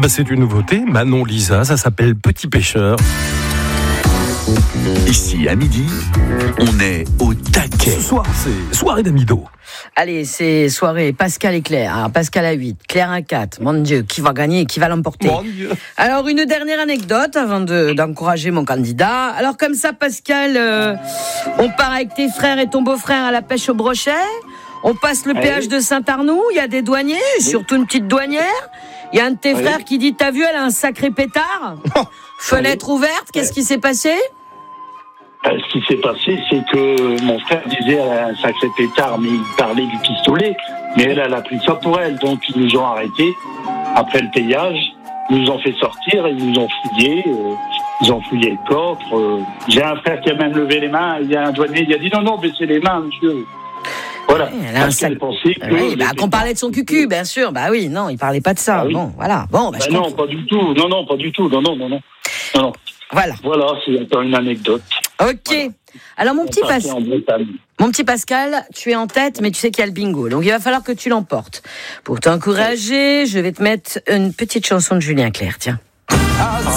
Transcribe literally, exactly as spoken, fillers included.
bah, c'est une nouveauté. Manon Lisa, ça s'appelle Petit Pêcheur. Ici, à midi, on est au taquet. Ce soir, c'est soirée d'Amido. Allez, c'est soirée Pascal et Claire. Alors, Pascal à huit, Claire à quatre. Mon Dieu, qui va gagner, qui va l'emporter? Mon Dieu. Alors, une dernière anecdote avant de, d'encourager mon candidat. Alors, comme ça, Pascal, euh, on part avec tes frères et ton beau-frère à la pêche au brochet. On passe le Allez. péage de Saint-Arnoux. Il y a des douaniers, surtout une petite douanière. Il y a un de tes Allez. frères qui dit, t'as vu, elle a un sacré pétard. Fenêtre ouverte, qu'est-ce qui s'est passé? Euh, Ce qui s'est passé, c'est que mon frère disait elle a un sacré pétard, mais il parlait du pistolet. Mais elle, elle a pris ça pour elle. Donc, ils nous ont arrêtés après le payage. Ils nous ont fait sortir, ils nous ont fouillé. Euh, ils ont fouillé le coffre. Euh, j'ai un frère qui a même levé les mains. Il y a un douanier, il a dit non, non, baissez les mains, monsieur. Voilà. Oui, elle a un Parce qu'elle sac- pensait que... Oui, bah, les qu'on parlait de son cucu, bien sûr. Bah oui, non, il parlait pas de ça. Ah oui. Bon, voilà. Bon, bah, Bah je non, comprends. pas du tout. Non, non, pas du tout. Non, non, non, non. non, non. Voilà. Voilà, c'est encore une anecdote. Ok. Voilà. Alors, mon On petit, partait Pas- en Bretagne. mon petit Pascal, tu es en tête, mais tu sais qu'il y a le bingo. Donc, il va falloir que tu l'emportes. Pour t'encourager, je vais te mettre une petite chanson de Julien Clerc. Tiens.